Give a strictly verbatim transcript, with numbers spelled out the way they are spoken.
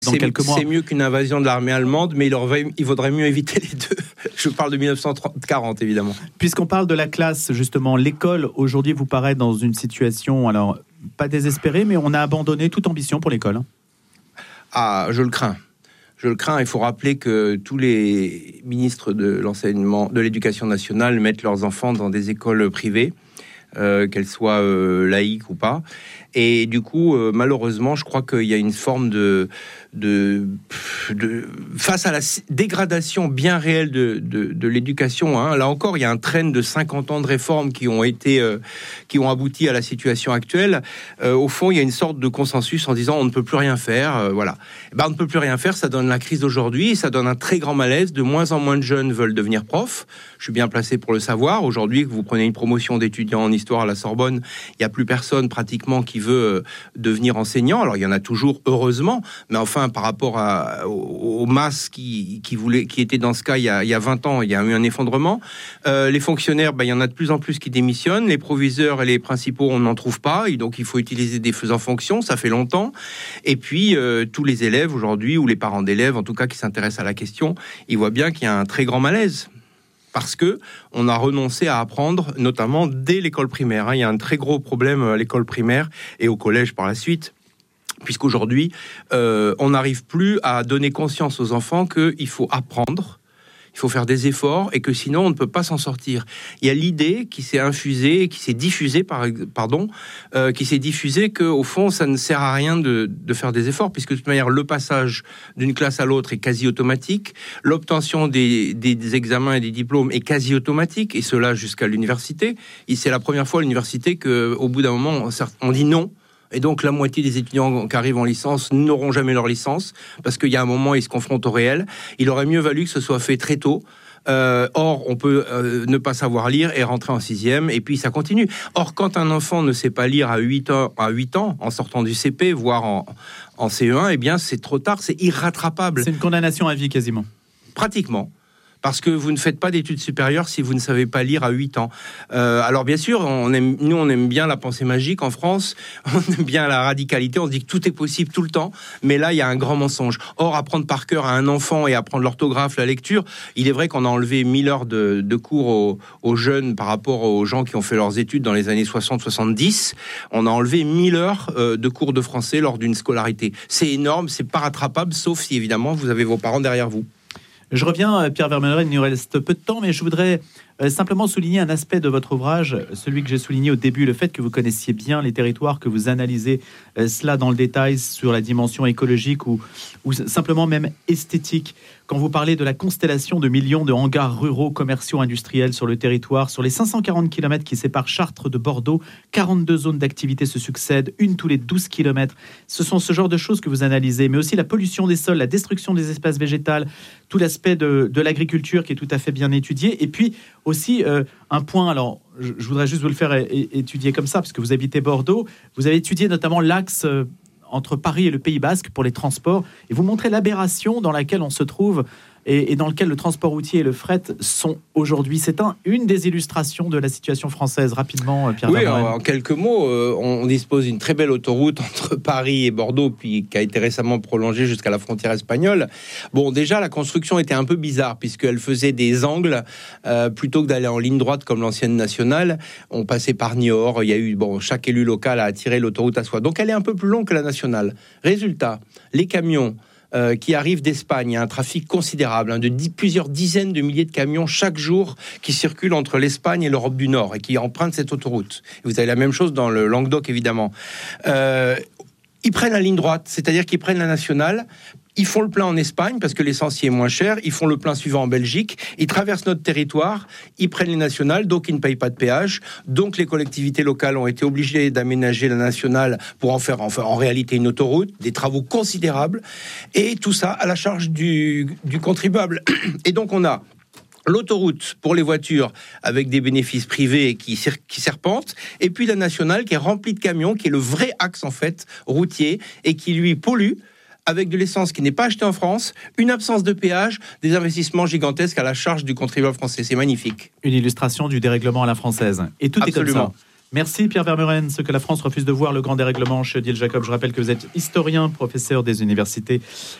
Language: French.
dans c'est, quelques mois. C'est mieux qu'une invasion de l'armée allemande, mais il, aurait, il vaudrait mieux éviter les deux. Je parle de dix-neuf cent quarante, évidemment. Puisqu'on parle de la classe, justement, l'école, aujourd'hui, vous paraît dans une situation, alors, pas désespérée, mais on a abandonné toute ambition pour l'école. Ah, je le crains. Je le crains. Il faut rappeler que tous les ministres de l'enseignement, de l'éducation nationale mettent leurs enfants dans des écoles privées, euh, qu'elles soient euh, laïques ou pas. Et du coup, euh, malheureusement, je crois qu'il y a une forme de, de, de face à la dégradation bien réelle de, de, de l'éducation. Hein, là encore, il y a un train de cinquante ans de réformes qui ont été, euh, qui ont abouti à la situation actuelle. Euh, au fond, il y a une sorte de consensus en disant on ne peut plus rien faire. Euh, voilà. Et ben, on ne peut plus rien faire. Ça donne la crise d'aujourd'hui. Ça donne un très grand malaise. De moins en moins de jeunes veulent devenir profs. Je suis bien placé pour le savoir. Aujourd'hui, que vous prenez une promotion d'étudiants en histoire à la Sorbonne, il n'y a plus personne pratiquement qui veut devenir enseignant. Alors il y en a toujours, heureusement, mais enfin par rapport à, aux, aux masses qui, qui, voulaient, qui étaient dans ce cas il y a, il y a vingt ans, il y a eu un effondrement. Euh, les fonctionnaires, ben, il y en a de plus en plus qui démissionnent. Les proviseurs et les principaux, on n'en trouve pas. Et donc il faut utiliser des faisans fonctions, ça fait longtemps. Et puis euh, tous les élèves aujourd'hui, ou les parents d'élèves, en tout cas qui s'intéressent à la question, ils voient bien qu'il y a un très grand malaise. Parce que on a renoncé à apprendre, notamment dès l'école primaire. Il y a un très gros problème à l'école primaire et au collège par la suite, puisqu'aujourd'hui, euh, on n'arrive plus à donner conscience aux enfants qu'il faut apprendre, il faut faire des efforts et que sinon on ne peut pas s'en sortir. Il y a l'idée qui s'est infusée, qui s'est diffusée, par, pardon, euh, qui s'est diffusée qu'au fond ça ne sert à rien de, de faire des efforts, puisque de toute manière le passage d'une classe à l'autre est quasi automatique, l'obtention des, des, des examens et des diplômes est quasi automatique, et cela jusqu'à l'université. Et c'est la première fois à l'université qu'au bout d'un moment on dit non. Et donc, la moitié des étudiants qui arrivent en licence n'auront jamais leur licence, parce qu'il y a un moment, ils se confrontent au réel. Il aurait mieux valu que ce soit fait très tôt. Euh, or, on peut euh, ne pas savoir lire et rentrer en sixième, et puis ça continue. Or, quand un enfant ne sait pas lire à huit ans, à huit ans en sortant du C P, voire en, en C E un, eh bien, c'est trop tard, c'est irrattrapable. C'est une condamnation à vie, quasiment. Pratiquement. Parce que vous ne faites pas d'études supérieures si vous ne savez pas lire à huit ans. Euh, alors bien sûr, on aime, nous on aime bien la pensée magique en France, on aime bien la radicalité, on se dit que tout est possible tout le temps, mais là il y a un grand mensonge. Or, apprendre par cœur à un enfant et apprendre l'orthographe, la lecture, il est vrai qu'on a enlevé mille heures de, de cours aux, aux jeunes par rapport aux gens qui ont fait leurs études dans les années soixante soixante-dix. On a enlevé mille heures euh, de cours de français lors d'une scolarité. C'est énorme, c'est pas rattrapable, sauf si évidemment vous avez vos parents derrière vous. Je reviens, Pierre Vermeulen, il nous reste peu de temps, mais je voudrais euh, simplement souligner un aspect de votre ouvrage, celui que j'ai souligné au début, le fait que vous connaissiez bien les territoires, que vous analysez euh, cela dans le détail sur la dimension écologique ou, ou simplement même esthétique. Quand vous parlez de la constellation de millions de hangars ruraux, commerciaux, industriels sur le territoire, sur les cinq cent quarante kilomètres qui séparent Chartres de Bordeaux, quarante-deux zones d'activité se succèdent, une tous les douze kilomètres. Ce sont ce genre de choses que vous analysez, mais aussi la pollution des sols, la destruction des espèces végétales, tout l'aspect de, de l'agriculture qui est tout à fait bien étudié. Et puis aussi euh, un point, alors je, je voudrais juste vous le faire é- é- étudier comme ça, parce que vous habitez Bordeaux, vous avez étudié notamment l'axe euh, entre Paris et le Pays Basque pour les transports, et vous montrez l'aberration dans laquelle on se trouve et, et dans lequel le transport routier et le fret sont aujourd'hui. C'est un, une des illustrations de la situation française. Rapidement, Pierre Oui, Vermeulen. en, en quelques mots, euh, on dispose d'une très belle autoroute entre Paris et Bordeaux, puis qui a été récemment prolongée jusqu'à la frontière espagnole. Bon, déjà, la construction était un peu bizarre, puisqu'elle faisait des angles, euh, plutôt que d'aller en ligne droite comme l'ancienne nationale. On passait par Niort, il y a eu, bon, chaque élu local a attiré l'autoroute à soi. Donc, elle est un peu plus longue que la nationale. Résultat, les camions Euh, qui arrivent d'Espagne. Il y a un trafic considérable, hein, de dix, plusieurs dizaines de milliers de camions chaque jour qui circulent entre l'Espagne et l'Europe du Nord et qui empruntent cette autoroute. Vous avez la même chose dans le Languedoc, évidemment. Euh, ils prennent la ligne droite, c'est-à-dire qu'ils prennent la nationale. Ils font le plein en Espagne parce que l'essence y est moins cher. Ils font le plein suivant en Belgique. Ils traversent notre territoire. Ils prennent les nationales, donc ils ne payent pas de péage. Donc les collectivités locales ont été obligées d'aménager la nationale pour en faire enfin, en réalité une autoroute, des travaux considérables. Et tout ça à la charge du, du contribuable. Et donc on a l'autoroute pour les voitures avec des bénéfices privés qui, qui serpentent, et puis la nationale qui est remplie de camions, qui est le vrai axe en fait routier et qui lui pollue avec de l'essence qui n'est pas achetée en France, une absence de péage, des investissements gigantesques à la charge du contribuable français. C'est magnifique. Une illustration du dérèglement à la française. Et tout Absolument. Est comme ça. Merci Pierre Vermeuren. Ce que la France refuse de voir, le grand dérèglement chez Odile Jacob. Je rappelle que vous êtes historien, professeur des universités